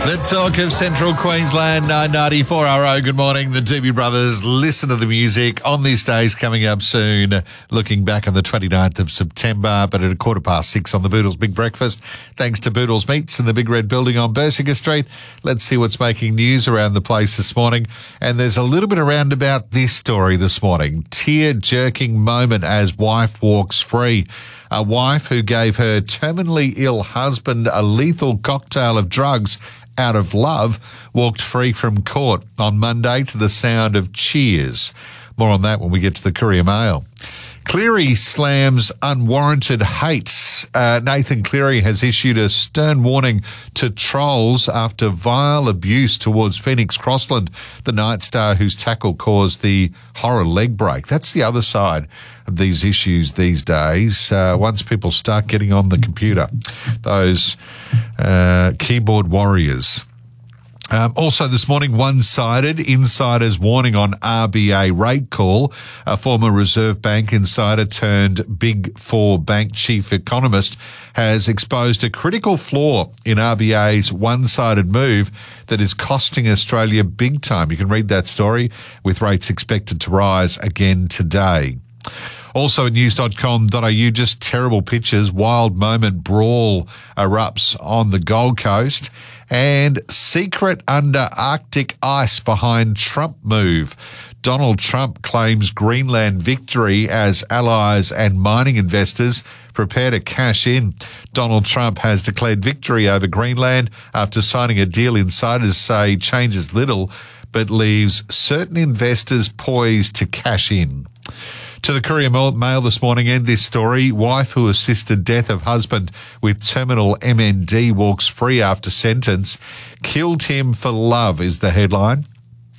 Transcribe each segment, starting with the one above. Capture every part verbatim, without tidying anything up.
The talk of Central Queensland, nine ninety-four R O. Good morning. The Doobie Brothers. Listen to the music on these days coming up soon. Looking back on the twenty-ninth of September, but at a quarter past six on the Boodles Big Breakfast. Thanks to Boodles Meats in the Big Red Building on Bersinger Street. Let's see what's making news around the place this morning. And there's a little bit around about this story this morning. Tear-jerking moment as wife walks free. A wife who gave her terminally ill husband a lethal cocktail of drugs out of love walked free from court on Monday to the sound of cheers. More on that when we get to the Courier Mail. Cleary slams unwarranted hate. Uh, Nathan Cleary has issued a stern warning to trolls after vile abuse towards Phoenix Crossland, the Night Star whose tackle caused the horror leg break. That's the other side of these issues these days. Uh, once people start getting on the computer, those uh, keyboard warriors. Um, also this morning, one-sided insiders warning on R B A rate call. A former Reserve Bank insider turned Big Four bank chief economist has exposed a critical flaw in R B A's one-sided move that is costing Australia big time. You can read that story with rates expected to rise again today. Also at news dot com dot a u, just terrible pictures. Wild moment brawl erupts on the Gold Coast. And secret under Arctic ice behind Trump move. Donald Trump claims Greenland victory as allies and mining investors prepare to cash in. Donald Trump has declared victory over Greenland after signing a deal insiders say changes little, but leaves certain investors poised to cash in. To the Courier Mail this morning, and this story, wife who assisted death of husband with terminal M N D walks free after sentence. Killed him for love is the headline.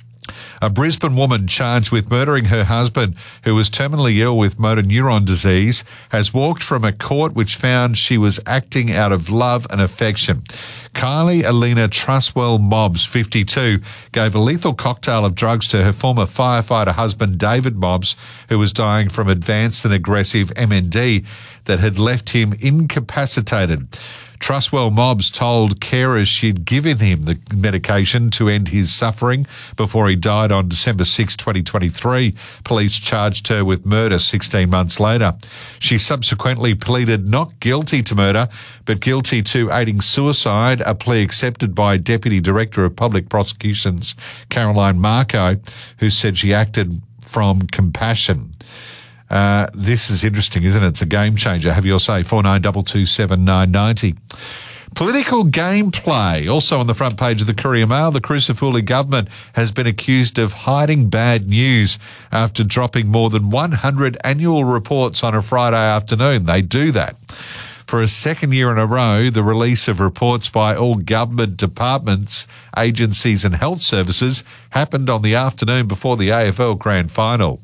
A Brisbane woman charged with murdering her husband, who was terminally ill with motor neuron disease, has walked from a court which found she was acting out of love and affection. Kylie Alina Trustwell Mobbs, fifty-two, gave a lethal cocktail of drugs to her former firefighter husband, David Mobbs, who was dying from advanced and aggressive M N D that had left him incapacitated. Trustwell Mobbs told carers she'd given him the medication to end his suffering before he died on December sixth, twenty twenty-three. Police charged her with murder sixteen months later. She subsequently pleaded not guilty to murder, but guilty to aiding suicide, a plea accepted by Deputy Director of Public Prosecutions, Caroline Marco, who said she acted from compassion. Uh, this is interesting, isn't it? It's a game changer. Have your say. four nine two two seven nine nine zero. Political gameplay. Also on the front page of the Courier Mail, the Crucifuli government has been accused of hiding bad news after dropping more than one hundred annual reports on a Friday afternoon. They do that. For a second year in a row, the release of reports by all government departments, agencies and health services happened on the afternoon before the A F L Grand Final.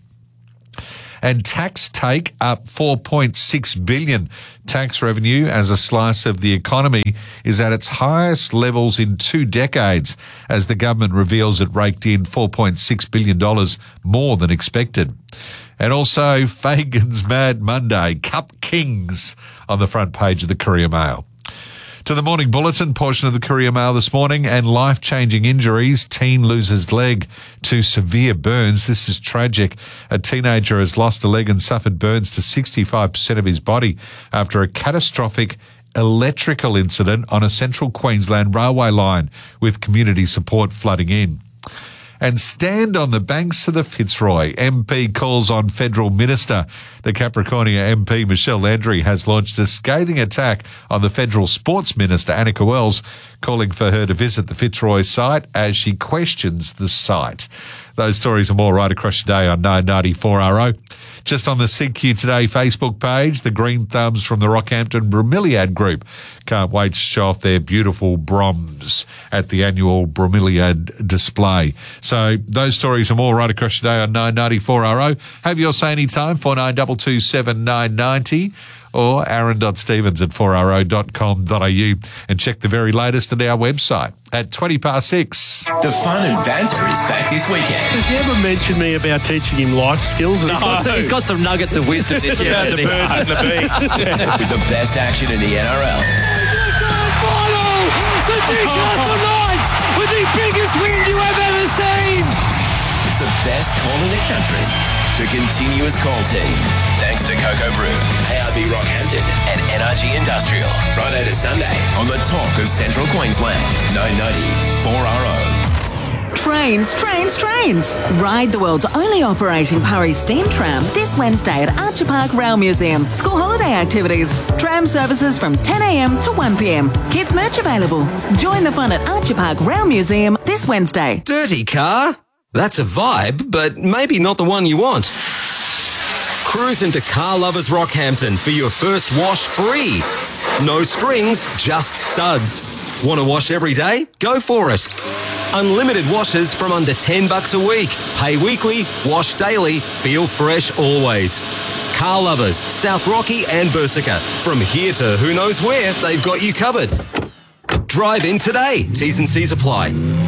And tax take up four point six billion dollars. Tax revenue as a slice of the economy is at its highest levels in two decades as the government reveals it raked in four point six billion dollars more than expected. And also Fagan's Mad Monday, Cup Kings on the front page of the Courier Mail. To the Morning Bulletin portion of the Courier Mail this morning, and life-changing injuries. Teen loses leg to severe burns. This is tragic. A teenager has lost a leg and suffered burns to sixty-five percent of his body after a catastrophic electrical incident on a central Queensland railway line with community support flooding in. And stand on the banks of the Fitzroy. M P calls on federal minister. The Capricornia M P Michelle Landry has launched a scathing attack on the federal sports minister Annika Wells, calling for her to visit the Fitzroy site as she questions the site. Those stories and more right across your day on nine ninety-four R O. Just on the C Q Today Facebook page, the green thumbs from the Rockhampton Bromeliad Group can't wait to show off their beautiful Broms at the annual Bromeliad display. So those stories and more right across your day on nine ninety-four R O. Have your say anytime, four nine two two seven nine nine zero. Or aaron dot stevens at four r o dot com dot a u, and check the very latest at our website at twenty past six. The fun and banter is back this weekend. Has he ever mentioned me about teaching him life skills? No. He's, got some, he's got some nuggets of wisdom this year. About the birds and the bees. With the best action in the N R L. Final! The Newcastle Knights biggest wind you have ever seen. It's the best call in the country. The continuous call team. Thanks to Cocoa Brew, A R B Rockhampton and N R G Industrial. Friday to Sunday on the talk of Central Queensland. nine ninety four R O. Trains, trains, trains. Ride the world's only operating Purry steam tram this Wednesday at Archer Park Rail Museum. School holiday activities. Tram services from ten a m to one p m. Kids merch available. Join the fun at Archer Park Rail Museum this Wednesday. Dirty car? That's a vibe, but maybe not the one you want. Cruise into Car Lovers Rockhampton for your first wash free. No strings, just suds. Want to wash every day? Go for it. Unlimited washes from under ten bucks a week. Pay weekly, wash daily, feel fresh always. Car Lovers, South Rocky and Bersica. From here to who knows where, they've got you covered. Drive in today. T's and C's apply.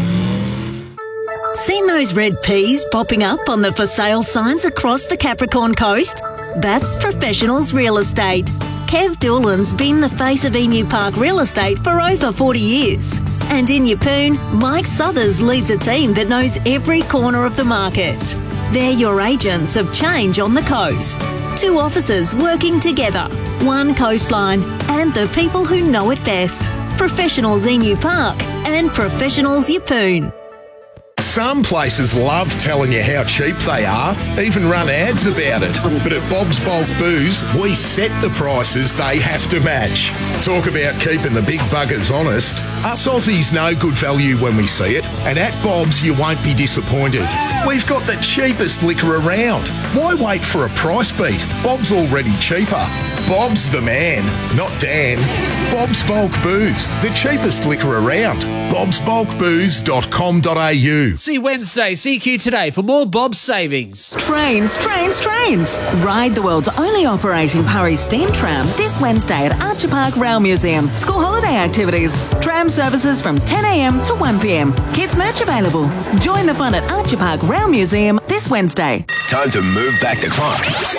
Seen those red peas popping up on the for sale signs across the Capricorn coast? That's Professionals Real Estate. Kev Doolan's been the face of Emu Park Real Estate for over forty years. And in Yeppoon, Mike Southers leads a team that knows every corner of the market. They're your agents of change on the coast. Two offices working together, one coastline, and the people who know it best. Professionals Emu Park and Professionals Yeppoon. Some places love telling you how cheap they are, even run ads about it. But at Bob's Bulk Booze, we set the prices they have to match. Talk about keeping the big buggers honest. Us Aussies know good value when we see it, and at Bob's you won't be disappointed. We've got the cheapest liquor around. Why wait for a price beat? Bob's already cheaper. Bob's the man, not Dan. Bob's Bulk Booze, the cheapest liquor around. bobs bulk booze dot com dot a u. See Wednesday, C Q today for more Bob's savings. Trains, trains, trains. Ride the world's only operating Purry steam tram this Wednesday at Archer Park Rail Museum. School holiday activities. Tram services from ten a m to one p m. Kids merch available. Join the fun at Archer Park Rail Museum this Wednesday. Time to move back the clock.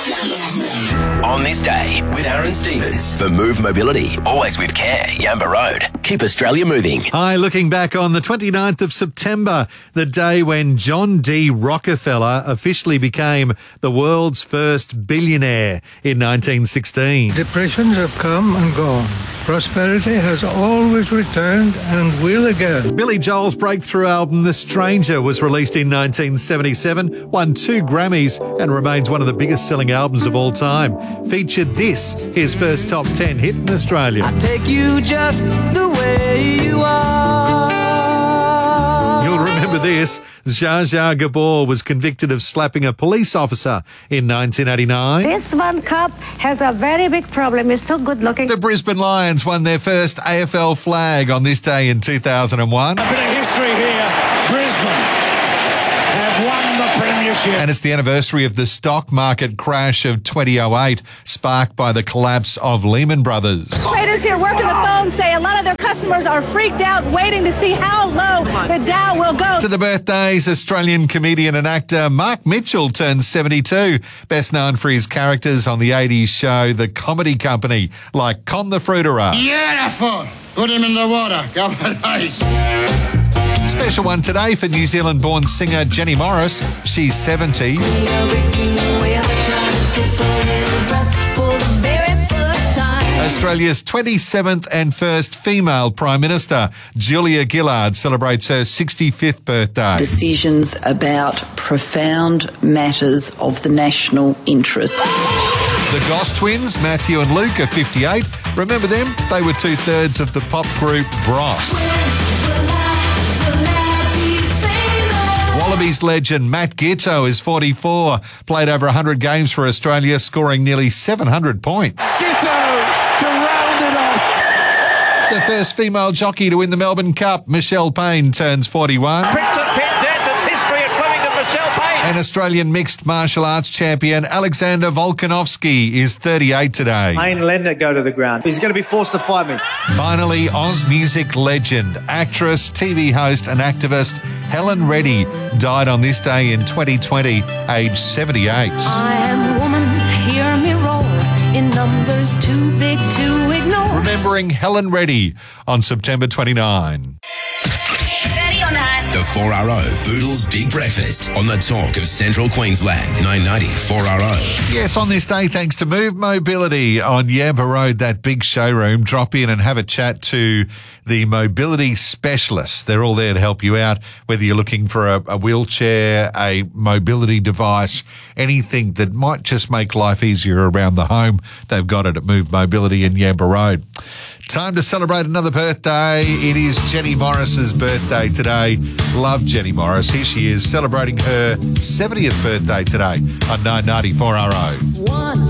On this day with Aaron Stevens for Move Mobility. Always with care, Yamba Road. Keep Australia moving. Hi, looking back on the twenty-ninth of September, the day when John D. Rockefeller officially became the world's first billionaire in nineteen sixteen. Depressions have come and gone. Prosperity has always returned and will again. Billy Joel's breakthrough album, The Stranger, was released in nineteen seventy-seven, won two Grammys, and remains one of the biggest selling albums of all time. Featured this, his first top ten hit in Australia. I take you just the way you are. You'll remember this. Zsa Zsa Gabor was convicted of slapping a police officer in nineteen eighty-nine. This one cop has a very big problem. He's too good looking. The Brisbane Lions won their first A F L flag on this day in two thousand one. A bit of history here. Brisbane have won the premiership. And it's the anniversary of the stock market crash of twenty oh eight, sparked by the collapse of Lehman Brothers. Traders here working the phone say a lot of their customers are freaked out, waiting to see how low the Dow will go. To the birthdays, Australian comedian and actor Mark Mitchell turns seventy-two, best known for his characters on the eighties show The Comedy Company, like Con the Fruiterer. Beautiful. Put him in the water. Go on ice. Special one today for New Zealand-born singer Jenny Morris. She's seventy. Australia's twenty-seventh and first female Prime Minister, Julia Gillard, celebrates her sixty-fifth birthday. Decisions about profound matters of the national interest. The Goss twins, Matthew and Luke, are fifty-eight. Remember them? They were two-thirds of the pop group Bros. Wallabies legend Matt Giteau is forty-four, played over one hundred games for Australia, scoring nearly seven hundred points. Giteau to round it off. The first female jockey to win the Melbourne Cup, Michelle Payne, turns forty-one. Prince of Penzance, it's history at Flemington, Michelle Payne. And Australian mixed martial arts champion Alexander Volkanovski is thirty-eight today. I ain't letting it go to the ground. He's going to be forced to fight me. Finally, Oz music legend, actress, T V host and activist Helen Reddy died on this day in twenty twenty, aged seventy-eight. I am woman, hear me roar, in numbers too big to ignore. Remembering Helen Reddy on September twenty-ninth. Ready or not? The four R O Boodles Big Breakfast on the talk of Central Queensland. nine ninety four R O. Yes, on this day, thanks to Move Mobility on Yamba Road, that big showroom. Drop in and have a chat to the mobility specialists. They're all there to help you out, whether you're looking for a, a wheelchair, a mobility device, anything that might just make life easier around the home. They've got it at Move Mobility in Yamba Road. Time to celebrate another birthday. It is Jenny Morris's birthday today. Love Jenny Morris. Here she is celebrating her seventieth birthday today on nine ninety four R O.